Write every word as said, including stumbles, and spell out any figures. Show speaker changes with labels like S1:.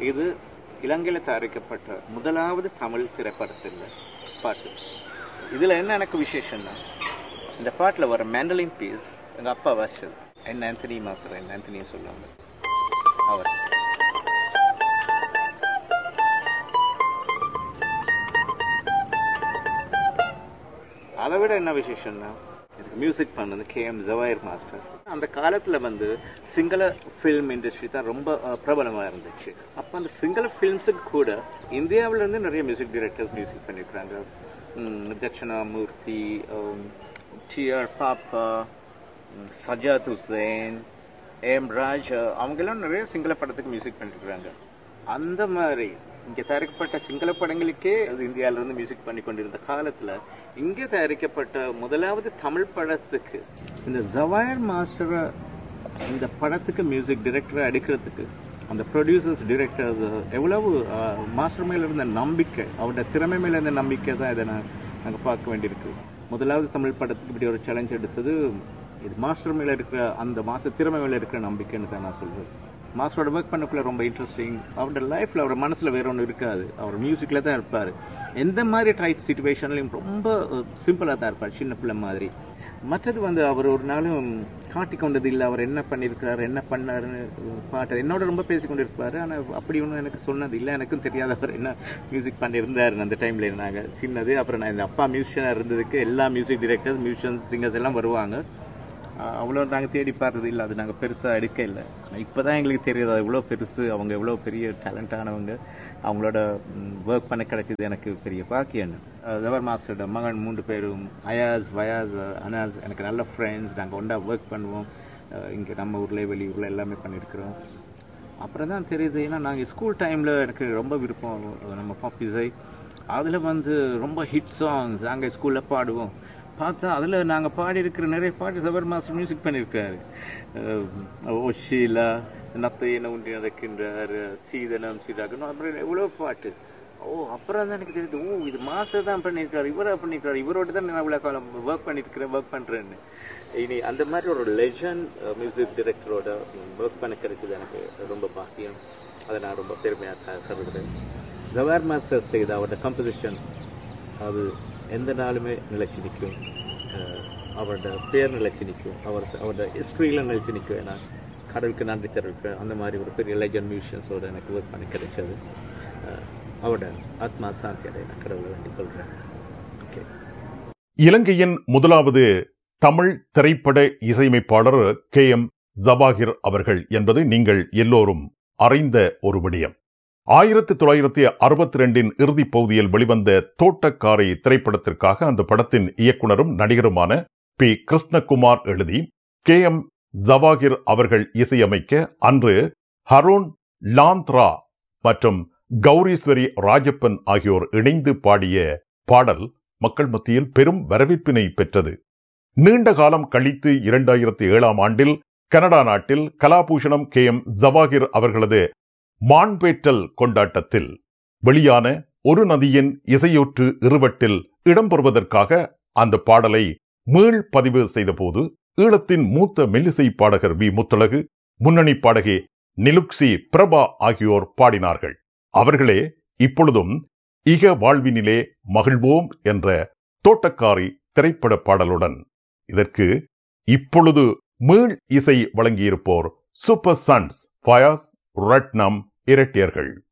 S1: இது இலங்கையில் தயாரிக்கப்பட்ட முதலாவது தமிழ் திரைப்படத்தில் பாட்டு. இதில் என்ன எனக்கு விசேஷம்னா, இந்த பாட்டில் வர மேண்டலின் பீஸ் எங்கள் அப்பா வாசிச்சது. என் ஆந்தனி மாஸ்டர், என் ஆந்தனியும் சொல்லுவாங்க அவர். அதை விட என்ன விசேஷம்னா, இதுக்கு மியூசிக் பண்ணது கே எம் ஜவாயர் மாஸ்டர். அந்த காலத்தில் வந்து சிங்கள ஃபில்ம் இண்டஸ்ட்ரி தான் ரொம்ப பிரபலமாக இருந்துச்சு. அப்போ அந்த சிங்கள ஃபில்ம்ஸுக்கு கூட இந்தியாவிலேருந்து நிறைய மியூசிக் டைரக்டர்ஸ் மியூசிக் பண்ணியிருக்கிறாங்க. தட்சிணாமூர்த்தி, டி ஆர் பாப்பா, சஜாத் ஹுசேன், எம் ராஜ், அவங்கெல்லாம் நிறைய சிங்கள படத்துக்கு மியூசிக் பண்ணியிருக்கிறாங்க. அந்த மாதிரி இங்கே தயாரிக்கப்பட்ட சிங்கள படங்களுக்கே அது இந்தியாவிலேருந்து மியூசிக் பண்ணி கொண்டிருந்த காலத்தில் இங்கே தயாரிக்கப்பட்ட முதலாவது தமிழ் படத்துக்கு இந்த ஜவாயர் மாஸ்டரை இந்த படத்துக்கு மியூசிக் டைரக்டரை எடுக்கிறதுக்கு அந்த ப்ரொடியூசர்ஸ், டிரெக்டர்ஸ் எவ்வளவு மாஸ்டர் மேலே இருந்த நம்பிக்கை, அவரோட திறமை மேலே இருந்த நம்பிக்கை தான் இதை நான் நாங்கள் பார்க்க வேண்டியிருக்கு. முதலாவது தமிழ் படத்துக்கு இப்படி ஒரு சேலஞ்ச் எடுத்தது இது மாஸ்டர் மேலே இருக்கிற அந்த மாஸ்டர் திறமை மேலே இருக்கிற நம்பிக்கைன்னு தான் நான் சொல்கிறேன். மாஸ்டரோட ஒர்க் பண்ணக்குள்ள ரொம்ப இன்ட்ரெஸ்டிங். அவரோட லைஃப்பில் அவர் மனசில் வேற ஒன்று இருக்காது, அவர் மியூசிக்கில் தான் இருப்பார். எந்த மாதிரி டைட் சிச்சுவேஷன்லையும் ரொம்ப சிம்பிளாக தான் இருப்பார், சின்ன பிள்ளை மாதிரி. மற்றது வந்து அவர் ஒரு நாளும் காட்டி கொண்டது இல்லை, அவர் என்ன பண்ணியிருக்கிறார், என்ன பண்ணாருன்னு பாட்டு என்னோட ரொம்ப பேசி கொண்டு இருப்பார். ஆனால் அப்படி ஒன்றும் எனக்கு சொன்னது இல்லை, எனக்கும் தெரியாத அவர் என்ன மியூசிக் பண்ணியிருந்தார் அந்த டைமில். நாங்கள் சின்னது. அப்புறம் நான் இந்த அப்பா மியூசிஷியனாக இருந்ததுக்கு எல்லா மியூசிக் டிரெக்டர்ஸ், மியூசிஷியன்ஸ், சிங்கர்ஸ் எல்லாம் வருவாங்க. அவ்வளோ நாங்கள் தேடி பார்த்தது இல்லை, அது நாங்கள் பெருசாக எடுக்க இல்லை. ஆனால் இப்போ தான் எங்களுக்கு தெரியுது அது எவ்வளோ பெருசு, அவங்க எவ்வளோ பெரிய டேலண்டானவங்க, அவங்களோட ஒர்க் பண்ண கிடைச்சது எனக்கு பெரிய பாக்கியம். ஜவர் மாஸ்டரோட மகன் மூன்று பேரும், அயாஸ், வயாஸ், அனாஸ், எனக்கு நல்ல ஃப்ரெண்ட்ஸ். நாங்கள் ஒன்றா ஒர்க் பண்ணுவோம். இங்கே நம்ம ஊரில் வெளியூரில் எல்லாமே பண்ணியிருக்கிறோம். அப்புறம் தான் தெரியுது, ஏன்னா நாங்கள் ஸ்கூல் டைமில் எனக்கு ரொம்ப விருப்பம் நம்ம பாப் இசை. அதில் வந்து ரொம்ப ஹிட் சாங்ஸ் நாங்கள் ஸ்கூலில் பாடுவோம். பார்த்தா அதில் நாங்கள் பாடியிருக்கிற நிறைய பாட்டு ஜவர் மாஸ்டர் மியூசிக் பண்ணியிருக்காரு. ஓ ஷீலா, நத்தையனை உண்டி நடக்கின்றார், சீதனம், சீதாகணும், அப்புறம் எவ்வளோ பாட்டு. ஓ அப்புறம் தான் எனக்கு தெரியுது, ஓ இது மாஸ்டர் தான் பண்ணியிருக்காரு, இவராக பண்ணியிருக்காரு, இவரோடு தான் நான் இவ்வளோ காலம் ஒர்க் பண்ணியிருக்கிறேன், ஒர்க் பண்ணுறேன்னு. இனி அந்த மாதிரி ஒரு லெஜண்ட் மியூசிக் டைரக்டரோட ஒர்க் பண்ண கிடைச்சது எனக்கு ரொம்ப பாக்கியம். அதை நான் ரொம்ப பெருமையாக கருதுகிறேன். ஜவாயர் மாஸ்டர் செய்த அவரோட கம்போசிஷன் அது எந்த நாளுமே நிலைச்சி நிற்கும். அவரோட பேர் நிலைச்சி நிற்கும், அவர் அவரோட ஹிஸ்ட்ரியில் நிலைச்சி நிற்கும். ஏன்னா கடவுளுக்கு நன்றி தெரிவிப்பேன். அந்த மாதிரி ஒரு பெரிய லெஜண்ட் மியூசிஷியன்ஸோடு எனக்கு ஒர்க் பண்ணி கிடைச்சது. அவரோட ஆத்மா சாந்தி அடைய நான் கடவுளை வேண்டிக் கொள்கிறேன். ஓகே.
S2: இலங்கையின் முதலாவது தமிழ் திரைப்பட இசையமைப்பாளர் கே எம் ஜவாகிர் அவர்கள் என்பது நீங்கள் எல்லோரும் அறிந்த ஒரு விடயம். ஆயிரத்தி தொள்ளாயிரத்தி அறுபத்தி ரெண்டின் இறுதிப் பகுதியில் வெளிவந்த தோட்டக்காரை திரைப்படத்திற்காக அந்த படத்தின் இயக்குனரும் நடிகருமான பி கிருஷ்ணகுமார் எழுதி கே எம் ஜவாகிர் அவர்கள் இசையமைக்க அன்று ஹரோன் லாந்த்ரா மற்றும் கௌரீஸ்வரி ராஜப்பன் ஆகியோர் இணைந்து பாடிய பாடல் மக்கள் மத்தியில் பெரும் வரவேற்பினை பெற்றது. நீண்ட காலம் கழித்து இரண்டாயிரத்தி ஏழாம் ஆண்டில் கனடா நாட்டில் கலாபூஷணம் கே எம் ஜவாகிர் அவர்களது மான்பேட்டல் கொண்டாட்டத்தில் வெளியான ஒரு நதியின் இசையொற்று இருவட்டில் இடம்பெறுவதற்காக அந்த பாடலை மீள் பதிவு செய்தபோது ஈழத்தின் மூத்த மெல்லிசை பாடகர் வி முத்தழகு, முன்னணி பாடகி நிலுக்சி பிரபா ஆகியோர் பாடினார்கள். அவர்களே இப்பொழுதும் இக வாழ்வினிலே மகிழ்வோம் என்ற தோட்டக்காரி திரைப்பட பாடலுடன் இதற்கு இப்பொழுது மீள் இசை வழங்கியிருப்போர் சூப்பர் சன்ஸ், ஃபயாஸ், ரட்னம் இரட்டியர்கள்.